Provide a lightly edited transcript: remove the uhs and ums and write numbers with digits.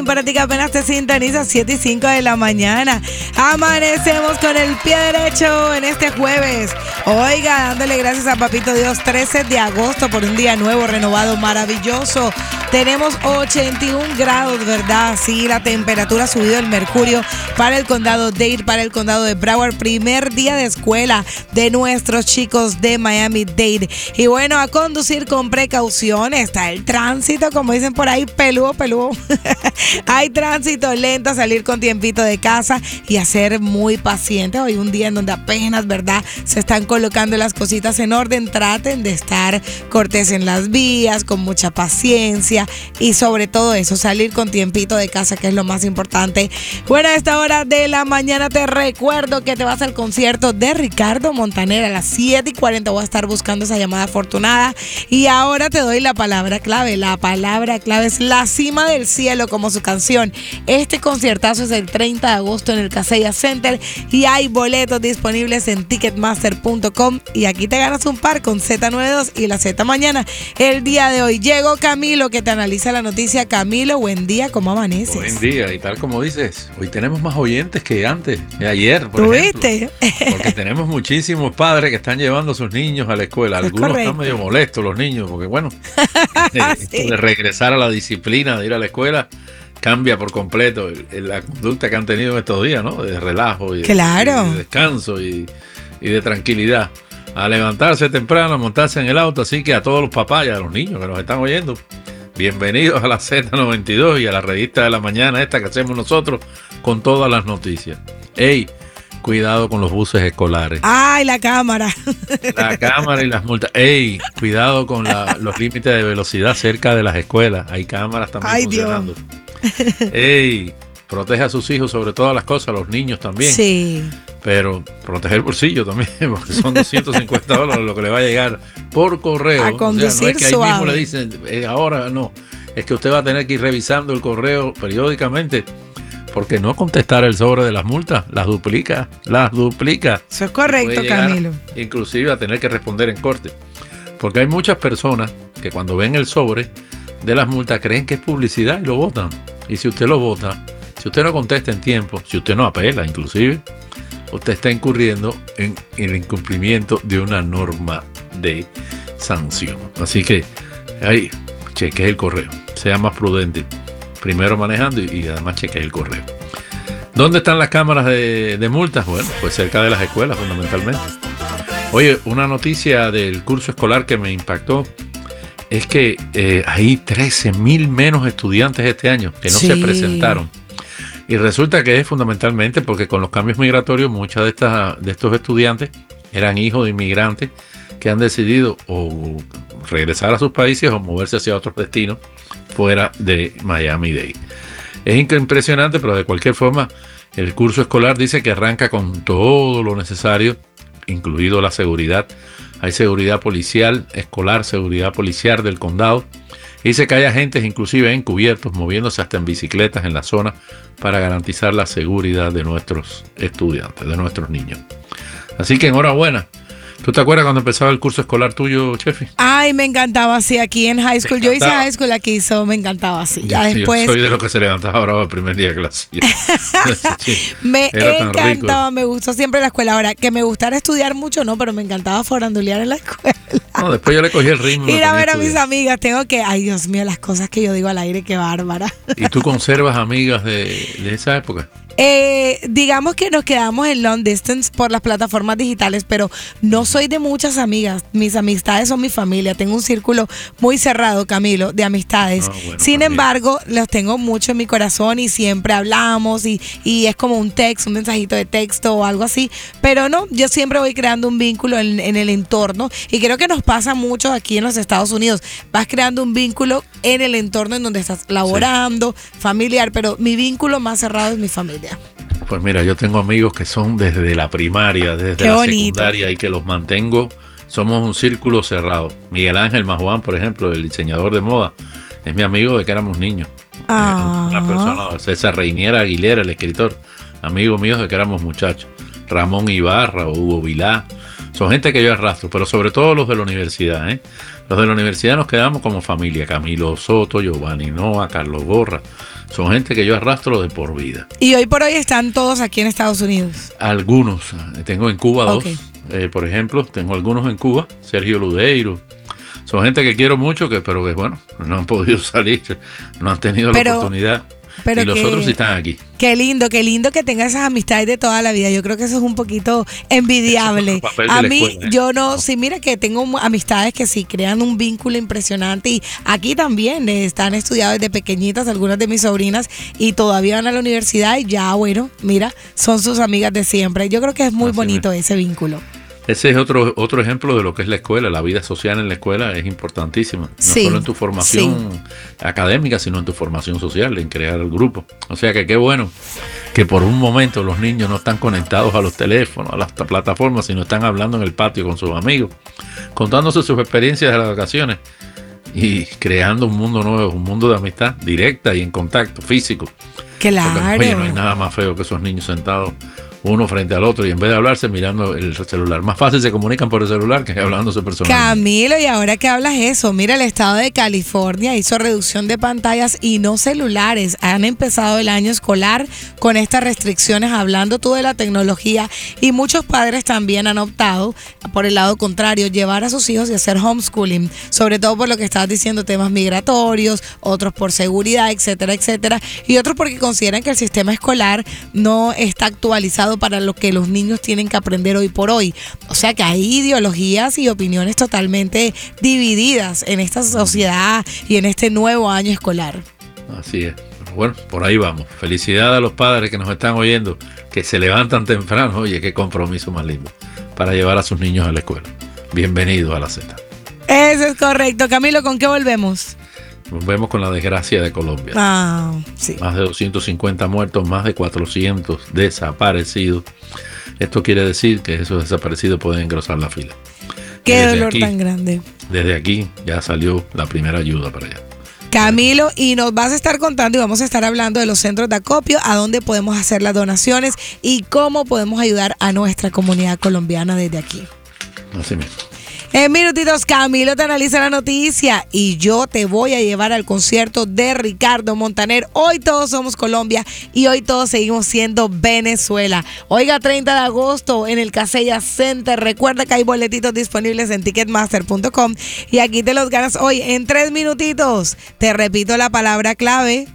Para ti que apenas te sintonizas, 7 y 5 de la mañana. Amanecemos con el pie derecho en este jueves. Oiga, dándole gracias a Papito Dios, 13 de agosto por un día nuevo, renovado, maravilloso. Tenemos 81 grados, ¿verdad? Sí, la temperatura ha subido, el mercurio para el condado Dade, para el condado de Broward. Primer día de escuela de nuestros chicos de Miami-Dade. Y bueno, a conducir con precaución. Está el tránsito, como dicen por ahí, peludo. Hay tránsito lento, salir con tiempito de casa y a ser muy paciente. Hoy un día en donde apenas, ¿verdad?, se están colocando las cositas en orden. Traten de estar cortés en las vías, con mucha paciencia y sobre todo eso, salir con tiempito de casa, que es lo más importante. Bueno, a esta hora de la mañana te recuerdo que te vas al concierto de Ricardo Montaner a las 7:40. Voy a estar buscando esa llamada afortunada y ahora te doy la palabra clave. La palabra clave es La Cima del Cielo, como su canción. Este conciertazo es el 30 de agosto en el Kaseya Center y hay boletos disponibles en ticketmaster.com y aquí te ganas un par con Z92 y la Z mañana. El día de hoy llegó Camilo, que te analiza la noticia. Camilo, buen día, ¿cómo amaneces? Buen día, y tal como dices, hoy tenemos más oyentes que antes, que ayer, por ¿Tú ejemplo. viste? Porque tenemos muchísimos padres que están llevando a sus niños a la escuela. Algunos están medio molestos los niños, porque bueno, esto de regresar a la disciplina de ir a la escuela cambia por completo la conducta que han tenido en estos días, ¿no? De relajo y, claro, de descanso y de tranquilidad. A levantarse temprano, a montarse en el auto. Así que a todos los papás y a los niños que nos están oyendo, bienvenidos a la Z92 y a la revista de la mañana esta que hacemos nosotros con todas las noticias. ¡Ey! Cuidado con los buses escolares. ¡Ay, la cámara! La cámara y las multas. ¡Ey! Cuidado con los límites de velocidad cerca de las escuelas. Hay cámaras también funcionando. Dios. ¡Ey! Proteja a sus hijos sobre todas las cosas, los niños también. Sí. Pero protege el bolsillo también, porque son $250 lo que le va a llegar por correo. A conducir, o sea, no es que ahí suave. mismo le dicen, ahora no. Es que usted va a tener que ir revisando el correo periódicamente, porque no contestar el sobre de las multas, las duplica. Eso es correcto, Camilo. Inclusive a tener que responder en corte. Porque hay muchas personas que cuando ven el sobre de las multas creen que es publicidad y lo votan. Y si usted lo vota, si usted no contesta en tiempo, si usted no apela inclusive, usted está incurriendo en el incumplimiento de una norma de sanción. Así que ahí cheque el correo, sea más prudente. Primero manejando y además cheque el correo. ¿Dónde están las cámaras de multas? Bueno, pues cerca de las escuelas fundamentalmente. Oye, una noticia del curso escolar que me impactó es que hay 13,000 menos estudiantes este año que no se presentaron. Y resulta que es fundamentalmente porque con los cambios migratorios muchos de estos estudiantes eran hijos de inmigrantes que han decidido o regresar a sus países o moverse hacia otros destinos fuera de Miami-Dade. Es impresionante, pero de cualquier forma el curso escolar dice que arranca con todo lo necesario, incluido la seguridad. Hay seguridad policial escolar, seguridad policial del condado. Dice que hay agentes inclusive encubiertos moviéndose hasta en bicicletas en la zona para garantizar la seguridad de nuestros estudiantes, de nuestros niños. Así que enhorabuena. ¿Tú te acuerdas cuando empezaba el curso escolar tuyo, Chefi? Ay, me encantaba así aquí en high school. Yo hice high school aquí, me encantaba así. Ya después... Yo soy de los que se levantaba ahora el primer día de clase. Me encantaba, me gustó siempre la escuela. Ahora, que me gustara estudiar mucho, no, pero me encantaba forandulear en la escuela. No, después yo le cogí el ritmo. Ir a ver a mis amigas, tengo que... Ay, Dios mío, las cosas que yo digo al aire, qué bárbara. ¿Y tú conservas amigas de esa época? Digamos que nos quedamos en long distance por las plataformas digitales, pero no soy de muchas amigas. Mis amistades son mi familia. Tengo un círculo muy cerrado, Camilo, de amistades. Sin embargo, los tengo mucho en mi corazón y siempre hablamos y es como un mensajito de texto o algo así. Pero no, yo siempre voy creando un vínculo en el entorno y creo que nos pasa mucho aquí en los Estados Unidos. Vas creando un vínculo en el entorno en donde estás laborando, familiar, pero mi vínculo más cerrado es mi familia. Pues mira, yo tengo amigos que son desde la primaria, desde la secundaria y que los mantengo. Somos un círculo cerrado. Miguel Ángel Majuán, por ejemplo, el diseñador de moda, es mi amigo de que éramos niños. Una persona, César Reiniera Aguilera, el escritor, amigo mío de que éramos muchachos. Ramón Ibarra o Hugo Vilá, Son gente que yo arrastro, pero sobre todo los de la universidad, ¿eh? Los de la universidad nos quedamos como familia. Camilo Soto, Giovanni Noa, Carlos Borra. Son gente que yo arrastro de por vida. Y hoy por hoy están todos aquí en Estados Unidos. Algunos. Tengo en Cuba dos. Okay. Por ejemplo, tengo algunos en Cuba. Sergio Ludeiro. Son gente que quiero mucho, pero que bueno, no han podido salir. No han tenido la oportunidad. Y los otros sí están aquí. Qué lindo que tenga esas amistades de toda la vida. Yo creo que eso es un poquito envidiable. A mí, escuela, yo no, sí, mira que tengo amistades que sí crean un vínculo impresionante. Y aquí también están estudiados desde pequeñitas, algunas de mis sobrinas, y todavía van a la universidad y ya, bueno, mira, son sus amigas de siempre. Yo creo que es muy bonito ese vínculo. Ese es otro ejemplo de lo que es la escuela. La vida social en la escuela es importantísima. No solo en tu formación académica, sino en tu formación social, en crear el grupo. O sea que qué bueno que por un momento los niños no están conectados a los teléfonos, a las plataformas, sino están hablando en el patio con sus amigos, contándose sus experiencias de las vacaciones y creando un mundo nuevo, un mundo de amistad directa y en contacto físico. Claro. Porque, oye, no hay nada más feo que esos niños sentados uno frente al otro y en vez de hablarse mirando el celular. Más fácil se comunican por el celular que hablándose personalmente. Camilo, y ahora que hablas eso, mira, el estado de California hizo reducción de pantallas y no celulares. Han empezado el año escolar con estas restricciones, hablando tú de la tecnología, y muchos padres también han optado por el lado contrario, llevar a sus hijos y hacer homeschooling, sobre todo por lo que estabas diciendo, temas migratorios, otros por seguridad, etcétera, etcétera, y otros porque consideran que el sistema escolar no está actualizado para lo que los niños tienen que aprender hoy por hoy. O sea que hay ideologías y opiniones totalmente divididas en esta sociedad y en este nuevo año escolar. Así es. Bueno, por ahí vamos. Felicidades a los padres que nos están oyendo, que se levantan temprano. Oye, qué compromiso más lindo para llevar a sus niños a la escuela. Bienvenidos a la Z. Eso es correcto. Camilo, ¿con qué volvemos? Volvemos con la desgracia de Colombia. Sí. Más de 250 muertos, más de 400 desaparecidos. Esto quiere decir que esos desaparecidos pueden engrosar la fila. Qué dolor tan grande. Desde aquí ya salió la primera ayuda para allá. Camilo, y nos vas a estar contando y vamos a estar hablando de los centros de acopio, a dónde podemos hacer las donaciones y cómo podemos ayudar a nuestra comunidad colombiana desde aquí. Así mismo. En minutitos, Camilo te analiza la noticia y yo te voy a llevar al concierto de Ricardo Montaner. Hoy todos somos Colombia y hoy todos seguimos siendo Venezuela. Oiga, 30 de agosto en el Casella Center. Recuerda que hay boletitos disponibles en ticketmaster.com y aquí te los ganas hoy en 3 minutitos. Te repito la palabra clave.